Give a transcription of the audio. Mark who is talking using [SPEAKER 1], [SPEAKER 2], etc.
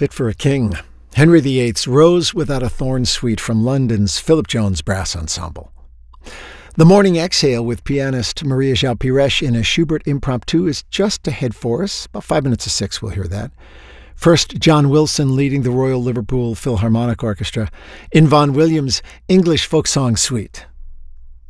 [SPEAKER 1] Fit for a King. Henry VIII's Rose Without a Thorn Suite from London's Philip Jones Brass Ensemble. The Morning Exhale with pianist Maria João Pires in a Schubert Impromptu is just ahead for us. About 5 minutes to 6, we'll hear that. First, John Wilson leading the Royal Liverpool Philharmonic Orchestra in Vaughan Williams' English Folk Song Suite.